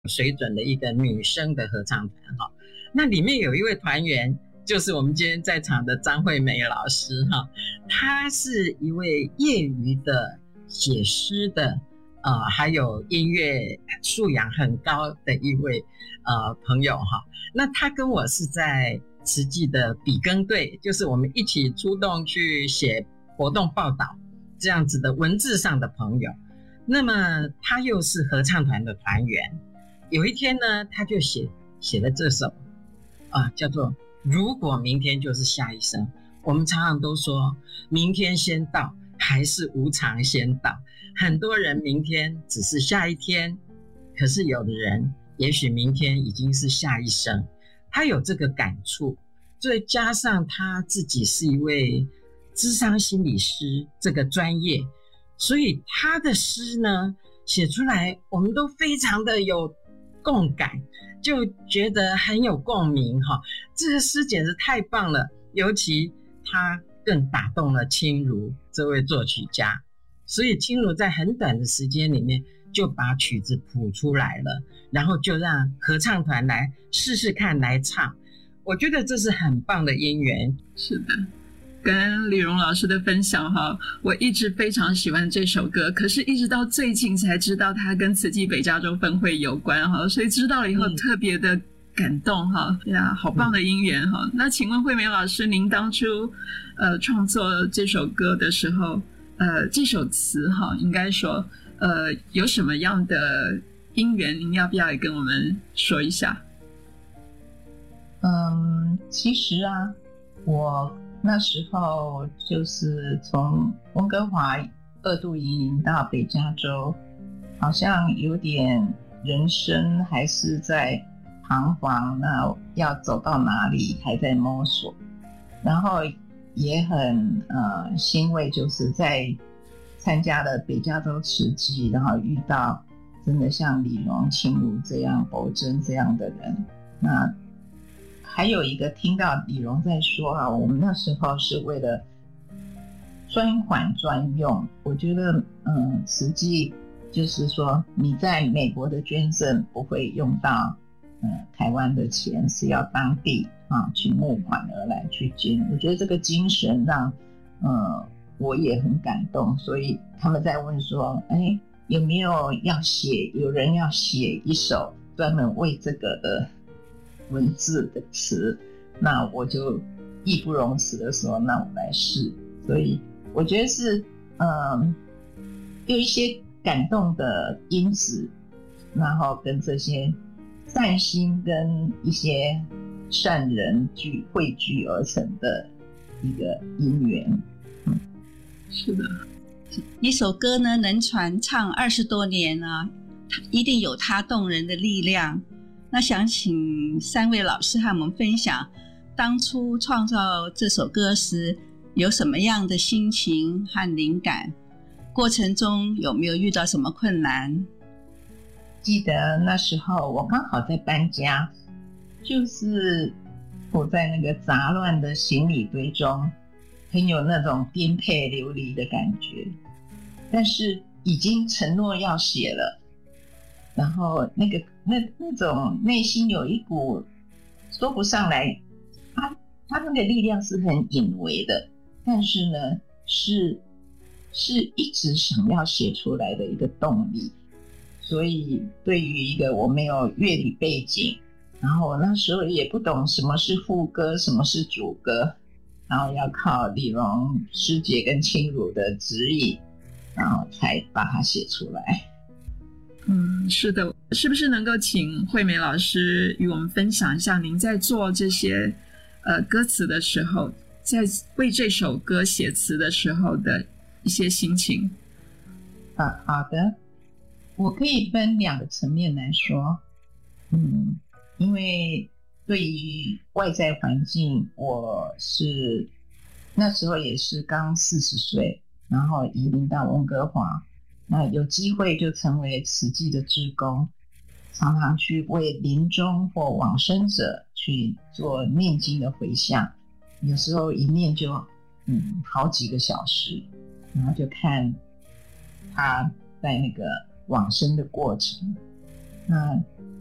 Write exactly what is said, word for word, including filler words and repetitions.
水准的一个女生的合唱团哈。那里面有一位团员就是我们今天在场的张惠美老师哈，她是一位业余的写诗的呃，还有音乐素养很高的一位呃朋友哈。那她跟我是在慈济的笔耕队，就是我们一起出动去写活动报道这样子的文字上的朋友。那么她又是合唱团的团员，有一天呢，她就写写了这首啊，叫做如果明天就是下一生。我们常常都说明天先到还是无常先到，很多人明天只是下一天，可是有的人也许明天已经是下一生。他有这个感触，所以加上他自己是一位諮商心理师这个专业，所以他的诗呢写出来我们都非常的有共感，就觉得很有共鸣哈。这个诗简直太棒了，尤其他更打动了清如这位作曲家，所以清如在很短的时间里面就把曲子谱出来了，然后就让合唱团来试试看来唱。我觉得这是很棒的因缘。 是的，跟李荣老师的分享哈，我一直非常喜欢这首歌，可是一直到最近才知道它跟慈济北加州分会有关哈，所以知道了以后特别的感动哈，对啊，好棒的因缘哈。那请问惠美老师，您当初呃创作这首歌的时候，呃这首词哈，应该说呃有什么样的因缘？您要不要也跟我们说一下？ 嗯，其实啊，我那时候就是从温哥华二度移民到北加州，好像有点人生还是在彷徨，那要走到哪里还在摸索，然后也很呃欣慰，就是在参加了北加州慈济，然后遇到真的像李荣、清如这样、伯珍这样的人。那还有一个听到李荣在说啊，我们那时候是为了专款专用，我觉得嗯，慈济就是说你在美国的捐赠不会用到嗯台湾的钱，是要当地啊去募款而来去捐。我觉得这个精神让嗯我也很感动，所以他们在问说，哎，有没有要写，有人要写一首专门为这个的文字的词，那我就义不容辞的说，那我来试。所以我觉得是嗯，有一些感动的因子，然后跟这些善心跟一些善人聚汇聚而成的一个因缘。嗯， 是的， 一首歌呢能传唱二十多年啊，一定有它动人的力量。那想请三位老师和我们分享，当初创造这首歌时有什么样的心情和灵感？过程中有没有遇到什么困难？ 记得那时候我刚好在搬家，就是我在那个杂乱的行李堆中，很有那种颠沛流离的感觉，但是已经承诺要写了，然后那个那那种内心有一股说不上来，他他那个力量是很隐微的，但是呢是是一直想要写出来的一个动力。所以对于一个我没有乐理背景，然后我那时候也不懂什么是副歌什么是主歌，然后要靠李荣师姐跟清如的指引，然后才把它写出来。 嗯，是的，是不是能够请惠美老师与我们分享一下您在做这些呃歌词的时候，在为这首歌写词的时候的一些心情？ 啊，好的，我可以分两个层面来说。嗯，因为对于外在环境，我是那时候也是刚四十岁，然后移民到温哥华。那有机会就成为慈济的志工，常常去为临终或往生者去做念经的回向，有时候一念就嗯好几个小时，然后就看他在那个往生的过程。 那